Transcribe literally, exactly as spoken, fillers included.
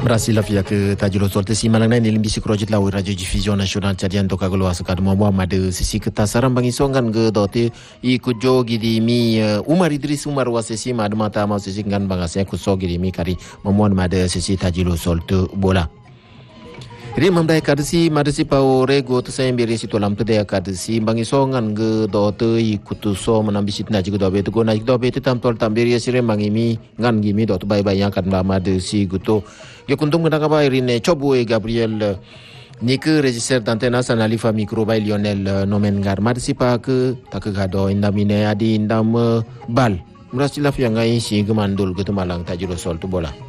Berhasil lafia ke Tajul Solte si malang nai nilim bisi krojit lawi radio division nasional cadian toka gelo asakad mo mada sisi ketasaran bangi songan ge dote ikut jo gidi mi Umar Idris Umar wasesi mad mata mau sisi ngan bangasnya kuso gidi mi kari memuan mada sisi Tajul Solte bola. Ri mamdai kadisi madasi pau rego tu saya beri situ lam tu dia kadisi bangi songan ge dote ikutu so menambi sit naji ge dobe tu go naji dobe tu tam tol tam beri sire bangi mi ngan gimi dote bai bai yang kan mada si guto. Ya kuntung kena kabar ini coba Gabriel Nike register d'antenne nasional Alifa micro by Lionel Nomengar madasi pa ke tak ke gado indamine adi indam bal merasi laf yang ngai si gemandul gitu malang Tajul Sol tu bola.